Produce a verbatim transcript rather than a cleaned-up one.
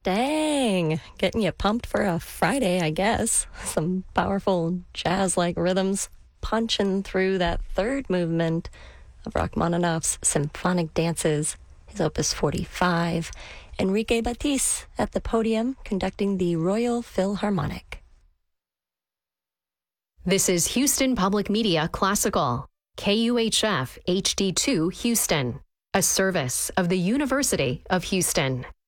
Dang, getting you pumped for a Friday, I guess. Some powerful jazz-like rhythms punching through that third movement of Rachmaninoff's Symphonic Dances, his Opus forty-five. Enrique Batiste at the podium conducting the Royal Philharmonic. This is Houston Public Media Classical, K U H F H D two Houston, a service of the University of Houston.